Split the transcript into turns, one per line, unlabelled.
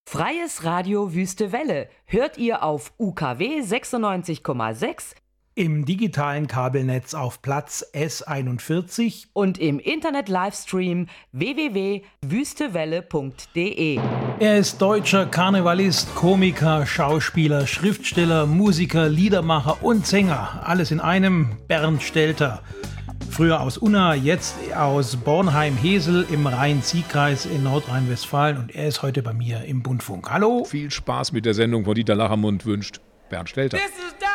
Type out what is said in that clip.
Freies Radio Wüste Welle hört ihr auf UKW 96,6,
im digitalen Kabelnetz auf Platz S41
und im Internet-Livestream www.wüstewelle.de.
Er ist deutscher Karnevalist, Komiker, Schauspieler, Schriftsteller, Musiker, Liedermacher und Sänger. Alles in einem, Bernd Stelter. Früher aus Unna, jetzt aus Bornheim-Hesel im Rhein-Sieg-Kreis in Nordrhein-Westfalen, und er ist heute bei mir im Bundfunk. Hallo!
Viel Spaß mit der Sendung von Dieter Lachermund wünscht Bernd Stelter.